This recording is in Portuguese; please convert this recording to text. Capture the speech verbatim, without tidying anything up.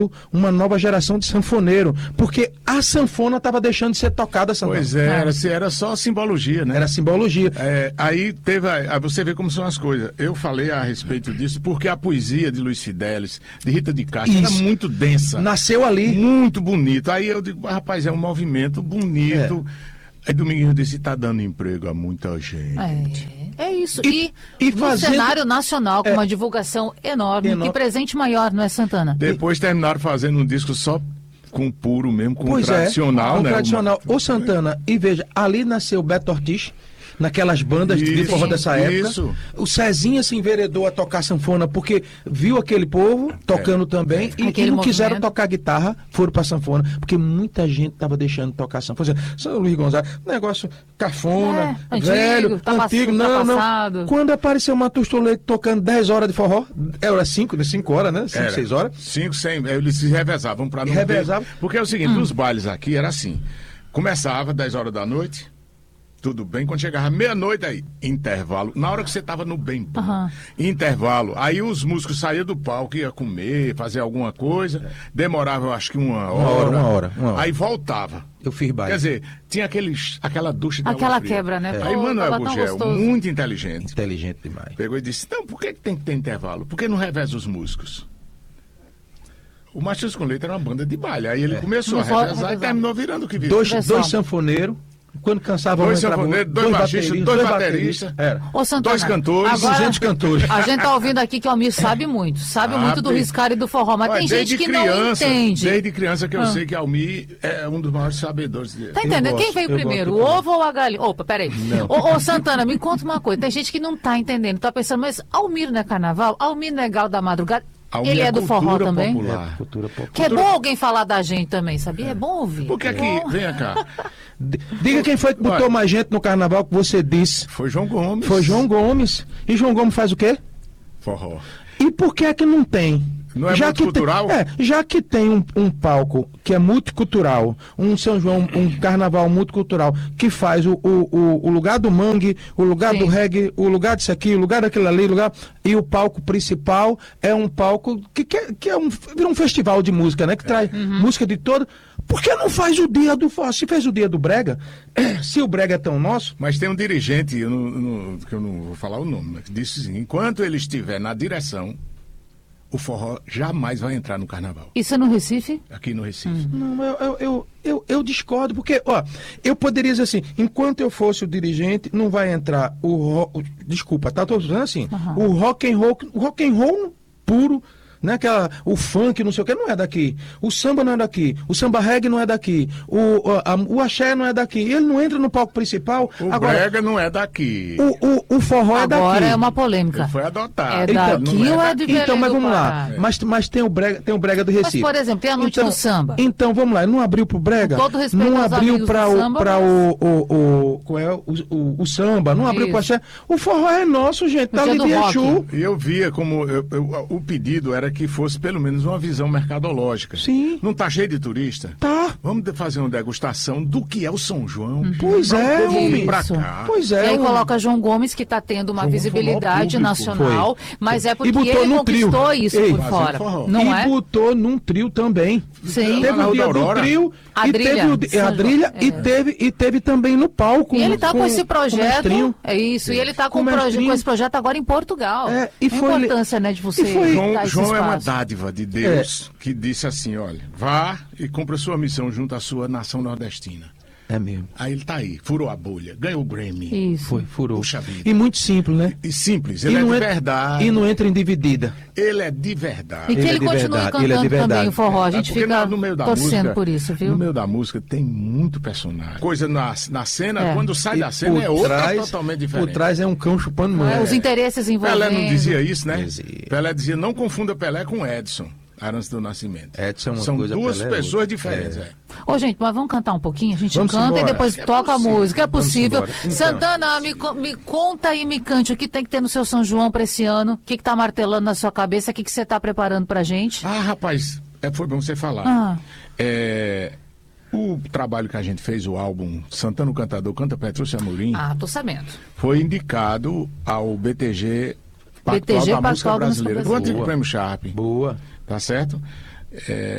uma nova geração de sanfoneiro, porque a sanfona estava deixando de ser tocada, Santana. Pois é, era, era só simbologia, né? Era simbologia. É, aí teve, a, você vê como são as coisas. Eu falei a respeito disso porque a poesia de Luiz Fidelis, de Rita de Castro, era muito densa. Nasceu ali. Muito bonito. Aí eu digo, rapaz, é um movimento bonito. É. Aí Dominguinho disse, tá dando emprego a muita gente. É, é isso. E, E, e no fazendo... cenário nacional, com é. uma divulgação enorme, Eno... que presente maior, não é, Santana? Depois terminaram fazendo um disco só com puro mesmo, com pois tradicional, é, né? Com tradicional. Uma... Ô, Santana, e veja, ali nasceu Beto Ortiz, naquelas bandas isso, de forró dessa época. Isso. O Cezinha se enveredou a tocar sanfona porque viu aquele povo tocando é, também é. e, e não movimento. Quiseram tocar guitarra, foram pra sanfona, porque muita gente tava deixando de tocar sanfona. São Luís Gonzaga, negócio cafona, é, velho, tá antigo, passado, não, tá não. Quando apareceu o Matheus Toledo tocando dez horas de forró, era cinco, cinco horas, né? cinco, seis horas. cinco, seis, eles se revezavam pra não revezavam. Ter... Porque é o seguinte, hum. os bailes aqui era assim, começava dez horas da noite, tudo bem, quando chegava meia-noite aí, intervalo, na hora que você tava no bem bom, uhum. intervalo, aí os músicos saíam do palco, ia comer, fazer alguma coisa, demorava eu acho que uma hora, uma hora, uma hora, uma hora. Aí voltava. Eu fiz baile. Quer dizer, tinha aqueles, aquela ducha de aquela água fria. quebra, né? É. Aí Manuel Gugel, muito inteligente. Inteligente demais. Pegou e disse, então por que tem que ter intervalo? Por que não reveza os músicos? O Machos com Leite era uma banda de baile, aí ele é. começou a revezar, revezar e terminou virando o que virou. Dois, dois sanfoneiros. Quando cansava dois sanfoneiros, dois, dois baixistas, dois, dois bateristas, era. Ô, Santana, dois cantores, agora, duzentos cantores. A gente tá ouvindo aqui que o Almir sabe muito, sabe, sabe muito do riscado e do forró, mas tem gente que criança, não entende. Desde criança que eu ah. sei que Almir é um dos maiores sabedores dele. Tá entendendo? Quem veio primeiro, o ovo ou a galinha? Opa, peraí. Ô, ô, Santana, me conta uma coisa, tem gente que não tá entendendo, tá pensando, mas Almir não é carnaval? Almir não é Gal da Madrugada? Almir ele é, é do forró também? Popular. É, cultura popular. Que é bom alguém falar da gente também, sabia? É bom ouvir. Porque aqui, é vem cá. Diga quem foi que botou mais gente no carnaval que você disse. Foi João Gomes. Foi João Gomes. E João Gomes faz o quê? Forró. E por que é que não tem? Não é já multicultural? Que tem, é, já que tem um, um palco que é multicultural, um São João, um carnaval multicultural, que faz o, o, o lugar do mangue, o lugar Sim. do reggae, o lugar disso aqui, o lugar daquilo ali, o lugar, e o palco principal é um palco que, que, é, que é um, vira um festival de música, né? Que traz uhum. música de todo. Por que não faz o dia do forró? Se fez o dia do brega, se o brega é tão nosso... Mas tem um dirigente, eu não, não, que eu não vou falar o nome, mas que disse assim, enquanto ele estiver na direção, o forró jamais vai entrar no carnaval. Isso é no Recife? Aqui no Recife. Hum. Não, eu, eu, eu, eu, eu discordo, porque, ó, eu poderia dizer assim, enquanto eu fosse o dirigente, não vai entrar o rock, desculpa, tá? Tô dizendo assim, uhum. o rock and roll, o rock and roll puro, né? Aquela, o funk, não sei o que, não é daqui. O samba não é daqui. O samba reggae não é daqui. O, a, o axé não é daqui. Ele não entra no palco principal. O agora, brega não é daqui. O, o, o forró agora é daqui. Agora é uma polêmica. Ele foi adotado. É daqui então, ou é de Então, mas vamos lá. É. Mas, mas tem, o brega, tem o brega do Recife. Mas, por exemplo, tem a noite então, do samba. Então, vamos lá. Não abriu pro brega? Com todo respeito não aos abriu para o, samba, pra mas... o, o, o, qual é? o, o, o samba. Não abriu pro axé. O forró é nosso, gente. Tá ali de Exu. E eu via como... Eu, eu, o pedido era que fosse pelo menos uma visão mercadológica. Sim. Não tá cheio de turista? Tá. Vamos fazer uma degustação do que é o São João. Uhum. Pois é, homem. Pra cá. Pois é. E aí um... coloca João Gomes, que está tendo uma João visibilidade nacional, foi. mas é porque ele conquistou trio. isso Ei, por fora. Não e é? botou num trio também. Sim. Teve o dia do trio, e teve o, a trilha é. e, teve, e teve também no palco. E ele está com, com esse projeto. Com é isso. E ele está com, com, com esse projeto agora em Portugal. É, e foi, a importância, né, de você. Foi, João, João é uma dádiva de Deus é. que disse assim: olha, vá e cumpra sua missão junto à sua nação nordestina. É mesmo. Aí ele tá aí, furou a bolha, ganhou o Grammy. Isso. Foi, furou. Puxa vida. E muito simples, né? E simples, ele é de entra, verdade. E não entra em dividida. Ele é de verdade. E que ele, ele é continue verdade. cantando ele é de verdade. também o forró. A gente é fica no meio da torcendo música, por isso, viu? No meio da música tem muito personagem. Coisa na, na cena, é. quando sai e da cena é outra trás, totalmente diferente. Por trás é um cão chupando manga. É, os interesses envolvendo. Pelé não dizia isso, né? Dizia. Pelé dizia, não confunda Pelé com Edson. Arantes do Nascimento. Edson é uma São coisa, duas Pelé pessoas é diferentes. É. Ô, gente, mas vamos cantar um pouquinho? A gente vamos canta embora. e depois é toca possível. a música. É possível. Então. Santana, me, me conta e me cante o que tem que ter no seu São João para esse ano. O que está martelando na sua cabeça? O que você está preparando pra gente? Ah, rapaz, é, foi bom você falar. Ah. É, o trabalho que a gente fez, o álbum Santana o Cantador Canta Petrúcio Amorim, Ah, tô sabendo. foi indicado ao B T G B T G Pactual da Música Pactual da Música Brasileira, do Brasileira. antigo Prêmio Sharp. Boa. Tá certo? é,